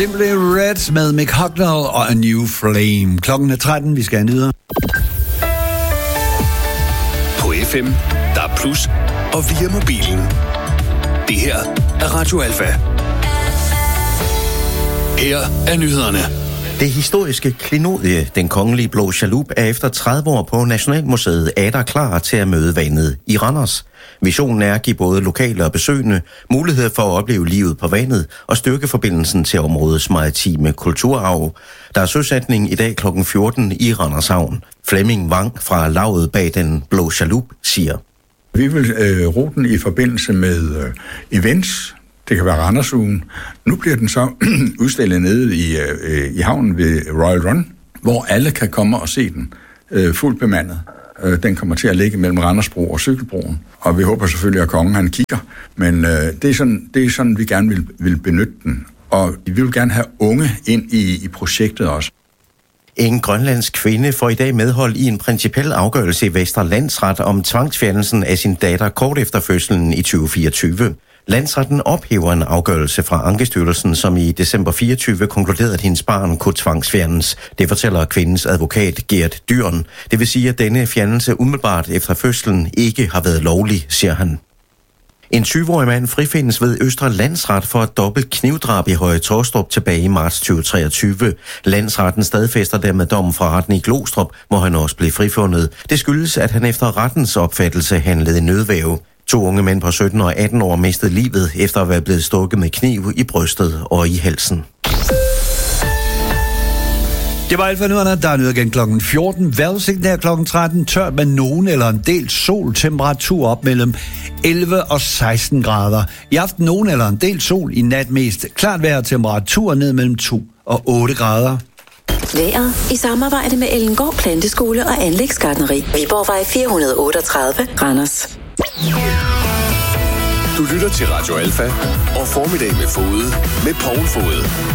Simply Red med Mick Hucknall og A New Flame. Klokken er 13, vi skal have nyheder. På FM, der er plus og via mobilen. Det her er Radio Alfa. Her er nyhederne. Det historiske klenodie, den kongelige blå chalup, er efter 30 år på Nationalmuseet atter klar til at møde vandet i Randers. Visionen er at give både lokale og besøgende mulighed for at opleve livet på vandet og styrke forbindelsen til områdets maritime kulturarv. Der er søsætning i dag kl. 14 i Randers Havn. Flemming Wang fra lavet bag den blå chalup siger: Vi vil rute den i forbindelse med events. Det kan være Randersugen. Nu bliver den så udstillet nede i havnen ved Royal Run, hvor alle kan komme og se den fuldt bemandet. Den kommer til at ligge mellem Randersbro og Cykelbroen, og vi håber selvfølgelig, at kongen han kigger. Men det er sådan, vi gerne vil benytte den. Og vi vil gerne have unge ind i projektet også. En grønlandsk kvinde får i dag medhold i en principiel afgørelse i Vestre Landsret om tvangsfjernelsen af sin datter kort efter fødslen i 2024. Landsretten ophæver en afgørelse fra Ankestyrelsen, som i december 24 konkluderede, at hendes barn kunne tvangsfjernes. Det fortæller kvindens advokat Gert Dyren. Det vil sige, at denne fjernelse umiddelbart efter fødslen ikke har været lovlig, siger han. En 20-årig mand frifindes ved Østre Landsret for et dobbelt knivdrab i Høje Torstrup tilbage i marts 2023. Landsretten stadfæster dermed dommen fra retten i Glostrup, hvor han også blev frifundet. Det skyldes, at han efter rettens opfattelse handlede i nødværge. 2 unge mænd på 17 og 18 år mistede livet efter at være blevet stukket med kniv i brystet og i halsen. Det var alt for nyhederne. Der er nyheder igen klokken 14. Vejrudsigten er klokken 13. Tørt med nogen eller en del sol. Temperatur op mellem 11 og 16 grader. I aften nogen eller en del sol. I nat mest klart vejr. Temperatur ned mellem 2 og 8 grader. Vejret i samarbejde med Ellengård Planteskole og Anlægsgartneri. Viborgvej 438, Randers. Du lytter til Radio Alfa og Formiddag med Fode med Poul Fode.